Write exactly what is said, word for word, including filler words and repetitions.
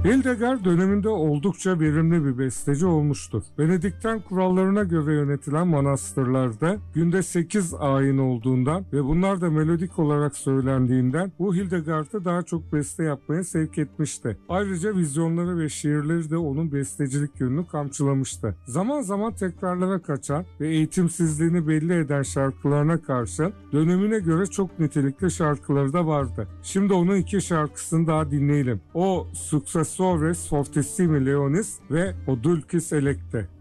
Hildegard döneminde oldukça verimli bir besteci olmuştur. Benedikten kurallarına göre yönetilen manastırlarda günde sekiz ayin olduğundan ve bunlar da melodik olarak söylendiğinden bu Hildegard'ı daha çok beste yapmaya sevk etmişti. Ayrıca vizyonları ve şiirleri de onun bestecilik yönünü kamçılamıştı. Zaman zaman tekrarlara kaçan ve eğitimsizliğini belli eden şarkılarına karşı dönemine göre çok nitelikli şarkıları da vardı. Şimdi onun iki şarkısını daha dinleyelim. O Successores Fortissimi Leonis ve O Dulcis Electe.